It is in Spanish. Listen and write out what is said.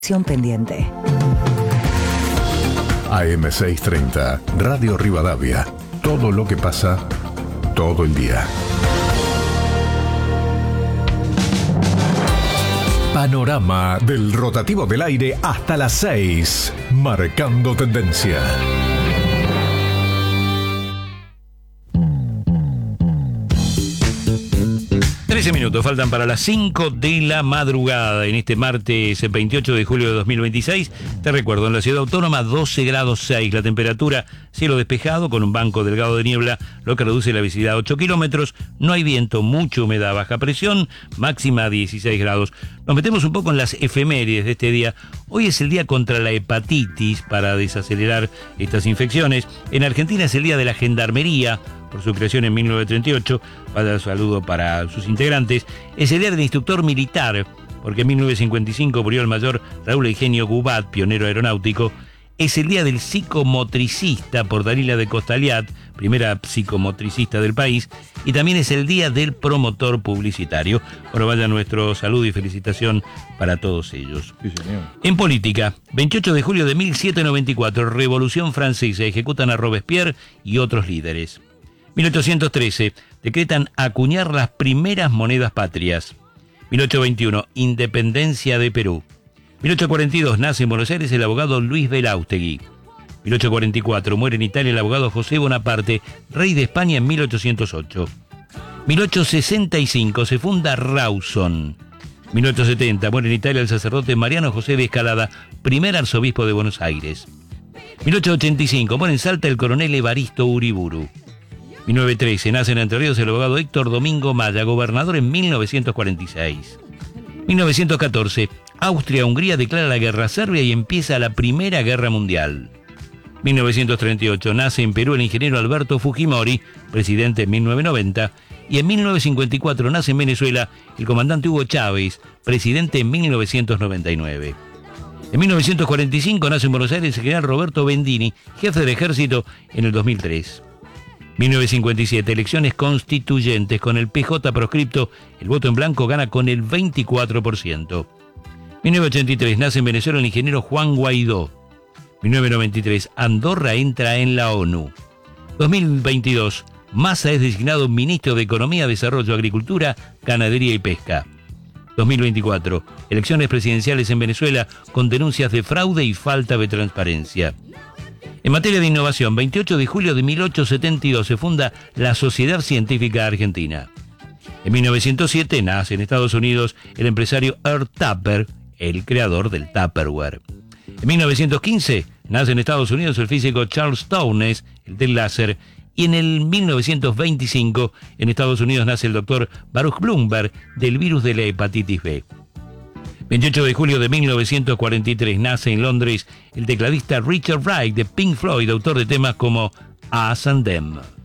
Pendiente. AM630, Radio Rivadavia. Todo lo que pasa, todo el día. Panorama del rotativo del aire hasta las 6, marcando tendencia. 13 minutos faltan para las 5 de la madrugada en este martes 28 de julio de 2026. Te recuerdo, en la ciudad autónoma 12 grados 6, la temperatura cielo despejado con un banco delgado de niebla, lo que reduce la visibilidad a 8 kilómetros, no hay viento, mucha humedad, baja presión, máxima 16 grados. Nos metemos un poco en las efemérides de este día. Hoy es el día contra la hepatitis para desacelerar estas infecciones. En Argentina es el día de la gendarmería, por su creación en 1938, para el saludo para sus integrantes. Es el día del instructor militar, porque en 1955 murió el mayor Raúl Eugenio Gubat, pionero aeronáutico. Es el día del psicomotricista, por Dalila de Costaliat, primera psicomotricista del país. Y también es el día del promotor publicitario. Bueno, vaya nuestro saludo y felicitación para todos ellos. Sí, señor. En política, 28 de julio de 1794, Revolución Francesa, ejecutan a Robespierre y otros líderes. 1813, decretan acuñar las primeras monedas patrias. 1821, independencia de Perú. 1842, nace en Buenos Aires el abogado Luis Belaustegui. 1844, muere en Italia el abogado José Bonaparte, rey de España en 1808. 1865, se funda Rawson. 1870, muere en Italia el sacerdote Mariano José de Escalada, primer arzobispo de Buenos Aires. 1885, muere en Salta el coronel Evaristo Uriburu. 1913, nace en Entre Ríos el abogado Héctor Domingo Maya, gobernador en 1946. 1914, Austria-Hungría declara la guerra a Serbia y empieza la Primera Guerra Mundial. 1938, nace en Perú el ingeniero Alberto Fujimori, presidente en 1990, y en 1954 nace en Venezuela el comandante Hugo Chávez, presidente en 1999. En 1945 nace en Buenos Aires el general Roberto Bendini, jefe del ejército en el 2003. 1957, elecciones constituyentes con el PJ proscripto, el voto en blanco gana con el 24%. 1983, nace en Venezuela el ingeniero Juan Guaidó. 1993, Andorra entra en la ONU. 2022, Massa es designado ministro de Economía, Desarrollo, Agricultura, Ganadería y Pesca. 2024, elecciones presidenciales en Venezuela con denuncias de fraude y falta de transparencia. En materia de innovación, 28 de julio de 1872 se funda la Sociedad Científica Argentina. En 1907 nace en Estados Unidos el empresario Earl Tupper, el creador del Tupperware. En 1915 nace en Estados Unidos el físico Charles Townes, el del láser, y en el 1925 en Estados Unidos nace el doctor Baruch Blumberg del virus de la hepatitis B. 28 de julio de 1943 nace en Londres el tecladista Richard Wright de Pink Floyd, autor de temas como Us and Them.